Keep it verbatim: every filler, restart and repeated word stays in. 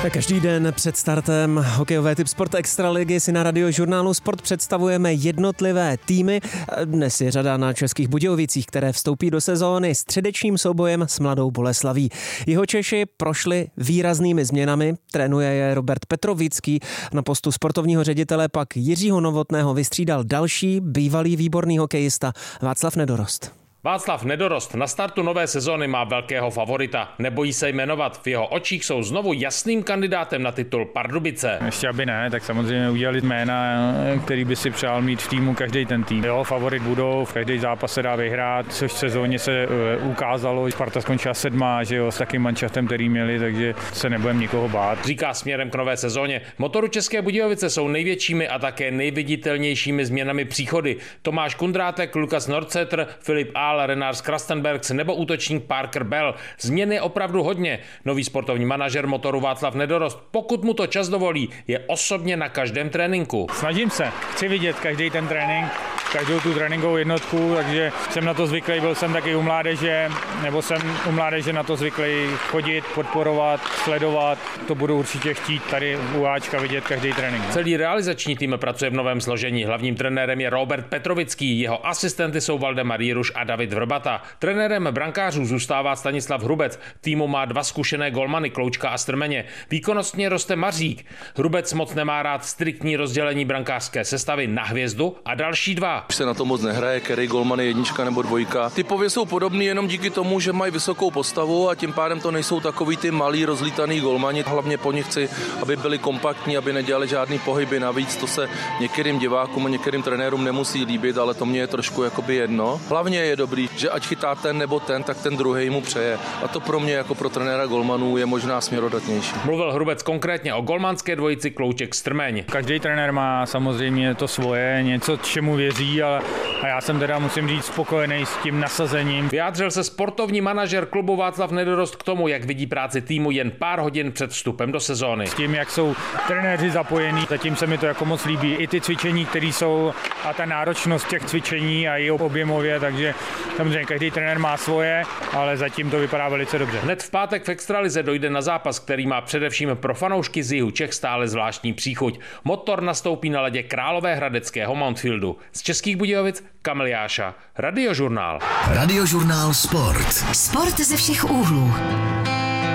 Každý den před startem hokejové Tip Sport Extraligy si na Radiožurnálu Sport představujeme jednotlivé týmy. Dnes je řada na Českých Budějovicích, které vstoupí do sezóny středečním soubojem s Mladou Boleslaví. Jihočeši prošli výraznými změnami, trénuje je Robert Petrovický, na postu sportovního ředitele pak Jiřího Novotného vystřídal další bývalý výborný hokejista Václav Nedorost. Václav Nedorost na startu nové sezóny má velkého favorita. Nebojí se jmenovat, v jeho očích jsou znovu jasným kandidátem na titul Pardubice. Ještě aby ne, tak samozřejmě udělali jména, který by si přál mít v týmu každý ten tým. Jo, favorit budou, v každý zápas se dá vyhrát, což v sezóně se ukázalo. Sparta skončila sedmá, že jo, s takým manšaftem, který měli, takže se nebudeme nikoho bát. Říká směrem k nové sezóně. Motoru České Budějovice jsou největšími a také nejviditelnějšími změnami příchody. Tomáš Kundrátek, Lukas Norceter, Filip Ahl, Renars Krastenbergs nebo útočník Parker Bell. Změn je opravdu hodně. Nový sportovní manažer Motoru Václav Nedorost, pokud mu to čas dovolí, je osobně na každém tréninku. Snažím se, chci vidět každý ten trénink, každou tu tréninkovou jednotku, takže jsem na to zvyklý, byl jsem taky u mládeže, nebo jsem u mládeže na to zvyklý chodit, podporovat, sledovat. To budu určitě chtít tady u Ačka vidět každý trénink. Celý realizační tým pracuje v novém složení. Hlavním trenérem je Robert Petrovický, jeho asistenty jsou Valdemar Jiruš a David Vrbata. Trenérem brankářů zůstává Stanislav Hrubec. Týmu má dva zkušené golmany Kloučka a Strmeně. Výkonnostně roste Mařík. Hrubec moc nemá rád striktní rozdělení brankářské sestavy na hvězdu a další dva. Už se na to moc nehraje, který golman je jednička nebo dvojka. Typově jsou podobný jenom díky tomu, že mají vysokou postavu a tím pádem to nejsou takový ty malí rozlítaný golmani. Hlavně po nich chci, aby byli kompaktní, aby nedělali žádný pohyby navíc. To se některým divákům a některým trenérům nemusí líbit, ale to mě je trošku jakoby jedno. Hlavně je dobrý, že ať chytá ten nebo ten, tak ten druhý mu přeje. A to pro mě jako pro trenéra golmanů je možná směrodatnější. Mluvil Hrubec konkrétně o golmanské dvojici Klouček Strmeň. Každý trenér má samozřejmě to svoje, něco, čemu věří, ale a já jsem teda musím říct spokojený s tím nasazením. Vyjádřil se sportovní manažer klubu Václav Nedorost k tomu, jak vidí práci týmu jen pár hodin před vstupem do sezóny. S tím, jak jsou trenéři zapojení, zatím se mi to jako moc líbí. I ty cvičení, které jsou a ta náročnost těch cvičení a i objemově, takže samozřejmě každý trenér má svoje, ale zatím to vypadá velice dobře. Hned v pátek v extralize dojde na zápas, který má především pro fanoušky z jihu Čech stále zvláštní příchuť. Motor nastoupí na ledě Královéhradeckého Mountfieldu. Z Českých Budějovic Kamil Jáša, Radiožurnál. Radiožurnál Sport. Sport ze všech úhlů.